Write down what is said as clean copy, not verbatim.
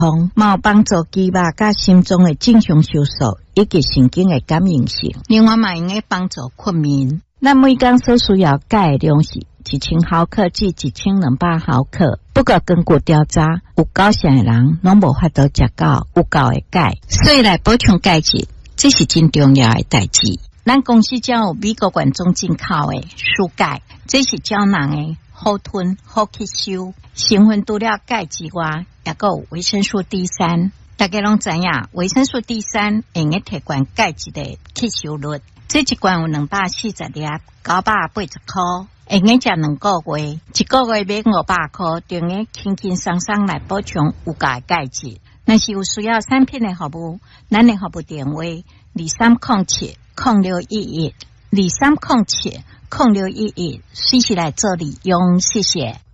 有帮助肌肉甲心脏的正常收缩，以及神经的感应性。另外嘛，用个帮助困眠。咱每天所需要钙的量是1000毫克至1200毫克。不过根据调查，有9成的人拢无法度食到有够的钙，所以来补充钙质，这是真重要的代志。咱公司才有美国原装进口的舒钙，这是胶囊的。好吞好吸收，成分除了钙之外，也有维生素 D3。大家拢知影，维生素 D3 会用提悬钙质的吸收率。这一罐有240粒，980块，会用食2个月，一个月买500块，就用轻轻松松来补充有价的钙质。若是有需要产品的服务，咱的服务电话23070611，23070611，随时来做利用，谢谢。